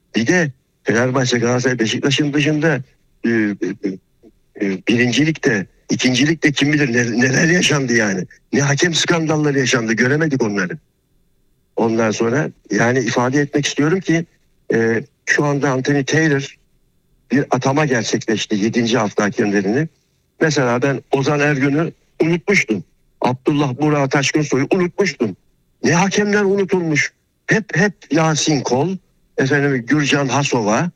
Bir de Fenerbahçe, Galatasaray, Beşiktaş'ın dışında birincilikte, ikincilikte kim bilir neler yaşandı yani. Ne hakem skandalları yaşandı, göremedik onları. Ondan sonra yani ifade etmek istiyorum ki şu anda Anthony Taylor bir atama gerçekleşti 7. hafta hakemlerini. Mesela ben Ozan Ergün'ü unutmuştum. Abdullah Burak Taşkınsoy'u unutmuştum. Ne hakemler unutulmuş. Hep Yasin Kol, efendim Gürcan Hasova,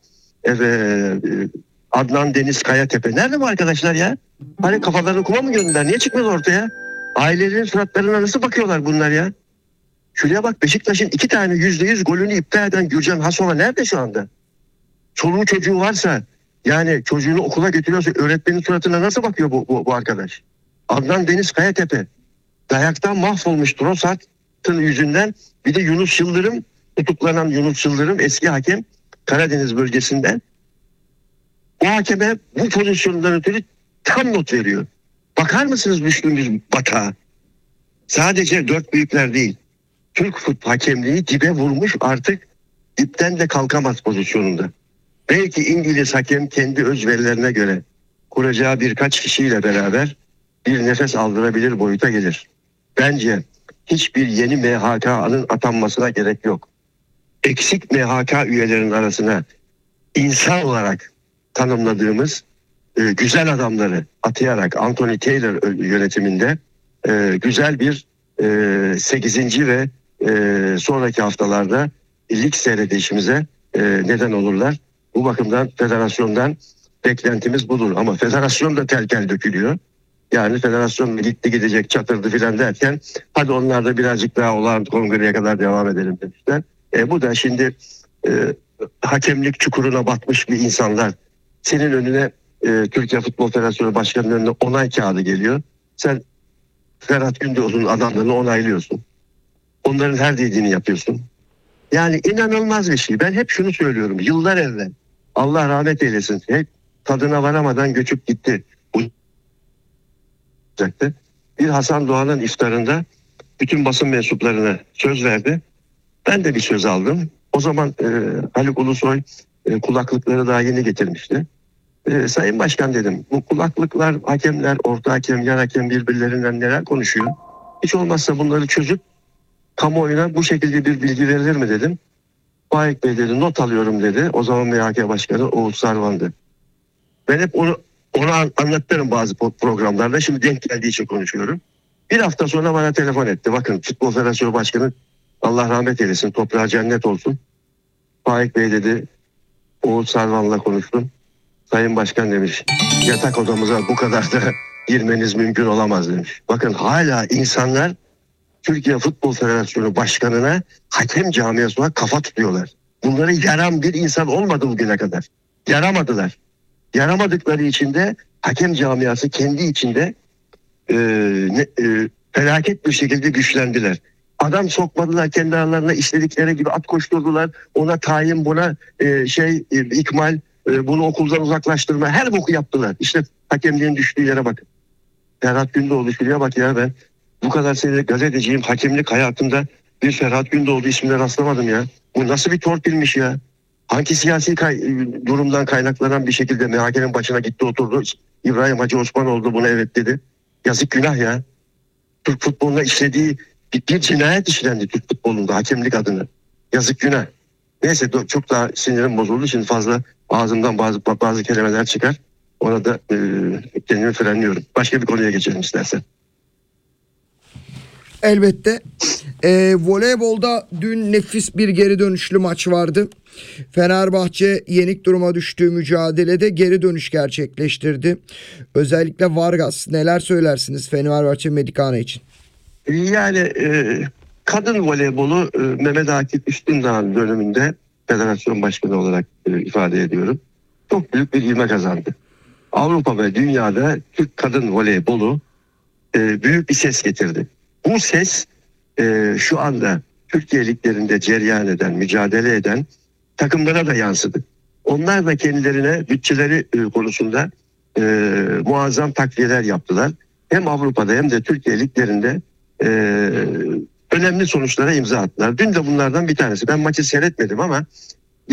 Adnan Deniz Kayatepe. Nerede bu arkadaşlar ya? Hani kafalarını kuma mı gördüler? Niye çıkmıyor ortaya? Ailelerin suratlarına nasıl bakıyorlar bunlar ya? Şuraya bak, Beşiktaş'ın 2 tane %100 golünü iptal eden Gürcan Hasova nerede şu anda? Çoluğu çocuğu varsa, yani çocuğunu okula götürüyorsa öğretmenin suratına nasıl bakıyor bu arkadaş? Adnan Deniz Kayatepe dayaktan mahvolmuş Trossard'ın yüzünden. Bir de Yunus Yıldırım, tutuklanan Yunus Yıldırım eski hakem Karadeniz bölgesinden. O hakeme bu pozisyondan ötürü tam not veriyor. Bakar mısınız düştüğümüz batağa? Sadece 4 büyükler değil. Türk futbol hakemliği dibe vurmuş, artık dipten de kalkamaz pozisyonunda. Belki İngiliz hakem kendi özverilerine göre kuracağı birkaç kişiyle beraber bir nefes aldırabilir boyuta gelir. Bence hiçbir yeni MHK'nın atanmasına gerek yok. Eksik MHK üyelerinin arasına insan olarak tanımladığımız güzel adamları atayarak Anthony Taylor yönetiminde güzel bir 8. ve sonraki haftalarda lig seyredişimize neden olurlar. Bu bakımdan federasyondan beklentimiz budur. Ama federasyon da tel tel dökülüyor. Yani federasyon gitti gidecek, çatırdı filan derken hadi onlar da birazcık daha olağan kongreye kadar devam edelim demişler. Bu da şimdi hakemlik çukuruna batmış bir insanlar. Senin önüne Türkiye Futbol Federasyonu Başkanı'nın önüne onay kağıdı geliyor. Sen Ferhat Gündoğdu'nun adamlarını onaylıyorsun. Onların her dediğini yapıyorsun. Yani inanılmaz bir şey. Ben hep şunu söylüyorum. Yıllar evvel, Allah rahmet eylesin, hep tadına varamadan göçüp gitti. Bir Hasan Doğan'ın iftarında bütün basın mensuplarına söz verdi. Ben de bir söz aldım. O zaman Haluk Ulusoy kulaklıkları daha yeni getirmişti. Sayın Başkan dedim, bu kulaklıklar, hakemler, orta hakem, yan hakem birbirlerinden neler konuşuyor? Hiç olmazsa bunları çözüp kamuoyuna bu şekilde bir bilgi verilir mi dedim. Faik Bey dedi, not alıyorum dedi. O zaman MHK Başkanı Oğuz Sarvan'dı. Ben hep onu anlatırım bazı programlarda. Şimdi denk geldiği için konuşuyorum. Bir hafta sonra bana telefon etti. Bakın, Futbol Federasyonu Başkanı, Allah rahmet eylesin, toprağı cennet olsun. Faik Bey dedi, Oğuz Sarvan'la konuştum. Sayın Başkan demiş, yatak odamıza bu kadar da girmeniz mümkün olamaz demiş. Bakın hala insanlar Türkiye Futbol Federasyonu Başkanı'na, hakem camiasına kafa tutuyorlar. Bunları yaran bir insan olmadı bugüne kadar. Yaramadılar. Yaramadıkları için de hakem camiası kendi içinde felaket bir şekilde güçlendiler. Adam sokmadılar kendi aralarına, istedikleri gibi at koşturdular. Ona tayin, buna ikmal, bunu okuldan uzaklaştırma, her boku yaptılar. İşte hakemliğin düştüğü yere bakın. Ferhat Gündoğdu, şuraya bak ya, ben bu kadar sene gazeteciyim, hakemlik hayatımda bir Ferhat Gündoğdu ismine rastlamadım ya. Bu nasıl bir torpilmiş ya? Hangi siyasi durumdan kaynaklanan bir şekilde MHK'nin başına gitti oturdu. İbrahim Hacı Osman oldu, buna evet dedi. Yazık, günah ya. Türk futboluna işlediği bir cinayet işlendi Türk futbolunda hakemlik adına. Yazık, günah. Neyse, çok daha sinirim bozuldu. Şimdi fazla ağzımdan bazı kelimeler çıkar. Ona da kendimi frenliyorum. Başka bir konuya geçelim istersen. Elbette. Voleybolda dün nefis bir geri dönüşlü maç vardı. Fenerbahçe yenik duruma düştüğü mücadelede geri dönüş gerçekleştirdi. Özellikle Vargas, neler söylersiniz Fenerbahçe Medikana için? Yani kadın voleybolu Mehmet Akif Üstündağ'ın döneminde federasyon başkanı olarak ifade ediyorum. Çok büyük bir ivme kazandı. Avrupa ve dünyada Türk kadın voleybolu büyük bir ses getirdi. Bu ses şu anda Türkiye liglerinde cereyan eden, mücadele eden takımlara da yansıdı. Onlar da kendilerine bütçeleri konusunda muazzam takviyeler yaptılar. Hem Avrupa'da hem de Türkiye liglerinde önemli sonuçlara imza attılar. Dün de bunlardan bir tanesi. Ben maçı seyretmedim ama